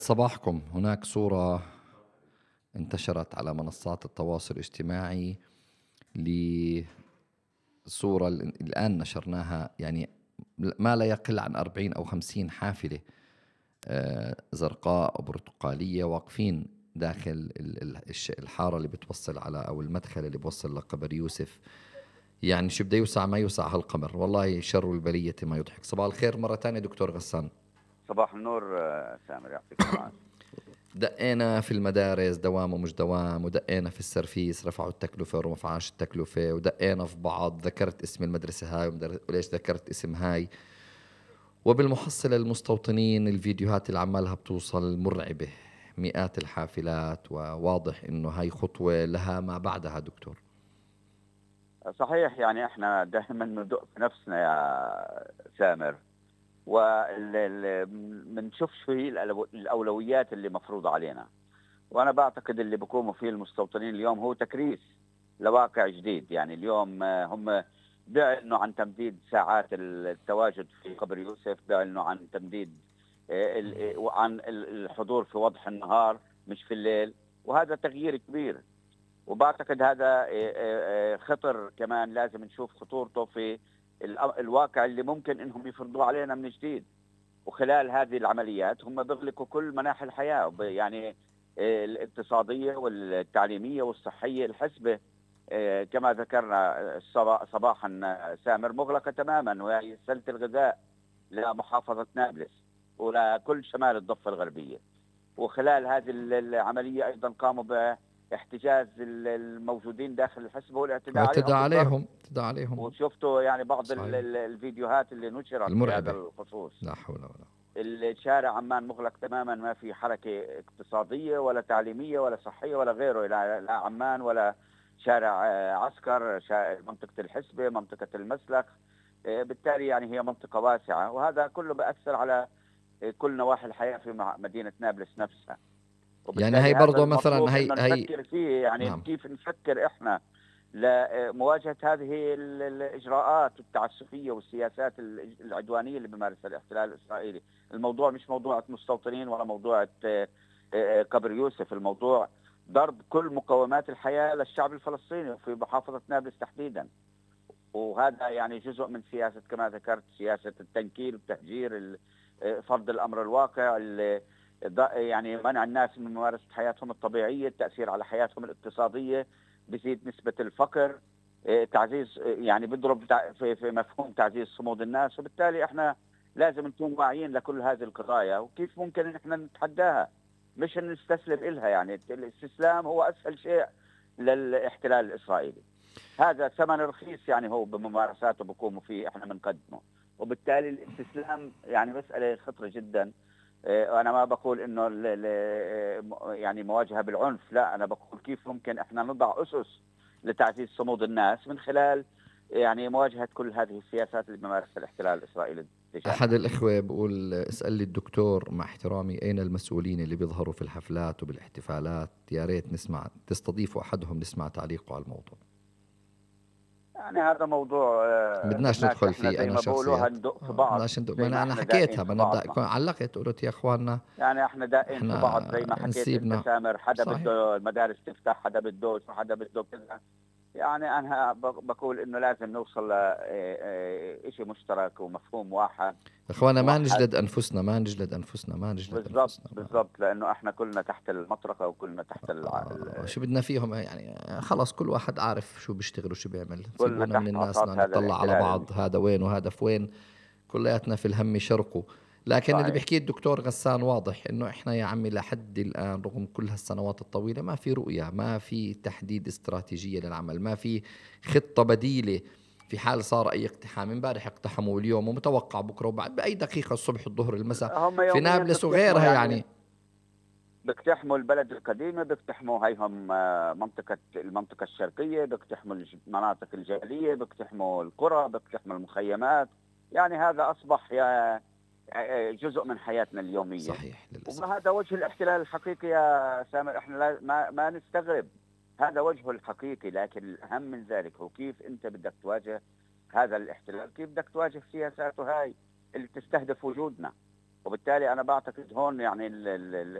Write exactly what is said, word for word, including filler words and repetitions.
صباحكم. هناك صورة انتشرت على منصات التواصل الاجتماعي لصورة ال- الآن نشرناها، يعني ما لا يقل عن أربعين أو خمسين حافلة آه، زرقاء أو برتقالية واقفين داخل ال- ال- الش- الحارة اللي بتوصل على أو المدخل اللي بوصل لقبر يوسف. يعني شو بده يوسع ما يوسع هالقمر، والله شر البلية ما يضحك. صباح الخير مرة تانية دكتور غسان. صباح النور آه، سامر يعطيك العافية. دقينا في المدارس دوام ومش دوام، ودقينا في السرفيس رفعوا التكلفة ورفعوش التكلفة، ودقينا في بعض ذكرت اسم المدرسة هاي ومدر- وليش ذكرت اسم هاي. وبالمحصلة المستوطنين الفيديوهات اللي عمالها بتوصل مرعبة، مئات الحافلات، وواضح انه هاي خطوة لها ما بعدها دكتور. صحيح، يعني احنا دائما ندق في نفسنا يا سامر، ومنشوف شو هي الألو- الأولويات اللي مفروضة علينا. وأنا بعتقد اللي بيقوموا فيه المستوطنين اليوم هو تكريس لواقع جديد. يعني اليوم آه، هم بيعلنوا عن تمديد ساعات التواجد في قبر يوسف، بيعلنوا عن تمديد آه، ال- وعن ال- الحضور في وضح النهار مش في الليل، وهذا تغيير كبير. وبعتقد هذا آه، آه، آه، خطر كمان، لازم نشوف خطورته في الأ- الواقع اللي ممكن انهم يفرضوه علينا من جديد. وخلال هذه العمليات هم بيغلقوا كل مناحي الحياة، وب- يعني آه، الاقتصادية والتعليمية والصحية. الحسبة آه، كما ذكرنا آه، الصبا- صباحا آه، سامر مغلقة تماما، وهي سلة الغذاء لمحافظة نابلس ولكل شمال الضفة الغربية. وخلال هذه العملية أيضا قاموا باحتجاز الموجودين داخل الحسبة والاعتداء واعتدى عليهم بالضرب. عليهم اعتدى عليهم وشفتوا يعني بعض ال- صحيح. ال- الفيديوهات اللي نشرت في هذا المرعبة. الخصوص. لا حول ولا. الشارع عمان مغلق تماما، ما في حركة اقتصادية ولا تعليمية ولا صحية ولا غيره، لا لا عمان ولا شارع آه، عسكر، شا- منطقة الحسبة، منطقة المسلخ. آه، بالتالي يعني هي منطقة واسعة، وهذا كله بأثر على آه، كل نواحي الحياة في مع- مدينة نابلس نفسها. يعني هي وبالتالي هذا برضه المطلوب مثلا هي انه هي نفكر فيه، يعني نعم. كيف نفكر احنا لمواجهة هذه ال- الإجراءات التعسفية والسياسات ال- العدوانية اللي بيمارسها الاحتلال الإسرائيلي. الموضوع مش موضوع مستوطنين ولا موضوع آه، آه، قبر يوسف، الموضوع ضرب كل مقومات الحياة للشعب الفلسطيني في محافظة نابلس تحديدا. وهذا يعني جزء من سياسة كما ذكرت، سياسة التنكيل والتهجير، ال- آه، فرض الأمر الواقع، ال- ض- يعني منع الناس من ممارسة حياتهم الطبيعية، التأثير على حياتهم الاقتصادية، بزيد نسبة الفقر، آه، تعزيز آه، يعني بيضرب تع- في في مفهوم تعزيز صمود الناس. وبالتالي احنا لازم نكون واعيين لكل هذه القضايا وكيف ممكن ان احنا نتحداها، مش ان نستسلم إلها. يعني الاستسلام هو اسهل شيء للاحتلال الاسرائيلي. هذا ثمن رخيص يعني هو بممارساته بقوموا فيه، احنا بنقدمه. وبالتالي الاستسلام يعني مسألة خطرة جدا. آه، وانا ما بقول انه ال- ال- آه، يعني مواجهة بالعنف، لا، انا بقول كيف ممكن احنا نضع اسس لتعزيز صمود الناس من خلال يعني مواجهة كل هذه السياسات اللي بيمارسها الاحتلال الاسرائيلي أحد تجاهنا. الإخوة بقول اسأل لي الدكتور مع احترامي، أين المسؤولين اللي بيظهروا في الحفلات وبالاحتفالات؟ يا ريت نسمع، تستضيفوا أحدهم نسمع تعليقه على الموضوع. يعني هذا موضوع آه، بدناش بدناش ندخل احنا فيه زي أنا ما بقولوا شخصيات، هندق في آه، بعض، بدناش ندق. ما زي أنا ما أنا احنا داقين حكيتها، ما في أنا بدي بعضنا. أكون علقت قلت يا إخواننا يعني احنا دائين في إحنا بعض زي ما حكيت انت نسيبنا. سامر، حدا صحيح. بده المدارس تفتح، حدا بده شو، حدا بده كذا. يعني انا ب- بقول انه لازم نوصل لشيء مشترك ومفهوم واحد إخوانا ما موحد. نجلد أنفسنا، ما نجلد أنفسنا، ما نجلد بالضبط أنفسنا ما. بالضبط، لانه احنا كلنا تحت المطرقه وكلنا تحت الع... آه، ال- شو بدنا فيهم يعني؟ خلص كل واحد عارف شو بيشتغل وشو بيعمل، كلنا سيبونا من تحت الناس عصات هذا نطلع على الاحتلال بعض، المجيد. هذا وين وهذا في وين، كلياتنا في الهم شرقه. لكن اللي صحيح. بيحكيه الدكتور غسان واضح انه احنا يا عمي لحد الان رغم كل هالسنوات الطويلة ما في رؤية، ما في تحديد استراتيجية للعمل، ما في خطة بديلة. في حال صار اي اقتحام، امبارح اقتحموا اليوم ومتوقع بكره وبعد باي دقيقة، الصبح الظهر المساء هم في يوميا نابلس بيقتحموا، وغيرها يعني يعني. بيقتحموا البلد القديمه، بيقتحموا هيهم آه، منطقه المنطقه الشرقيه، بيقتحموا الج- المناطق الجبليه، بيقتحموا القرى، بيقتحموا المخيمات. يعني هذا اصبح يا جزء من حياتنا اليومية. صحيح للأسف. وهذا وجه الاحتلال الحقيقي يا سامر، احنا لا ما, ما نستغرب، هذا وجهه الحقيقي. لكن الأهم من ذلك هو كيف أنت بدك تواجه هذا الاحتلال، كيف بدك تواجه سياساته هاي اللي تستهدف وجودنا. وبالتالي انا بعتقد هون يعني ال- ال-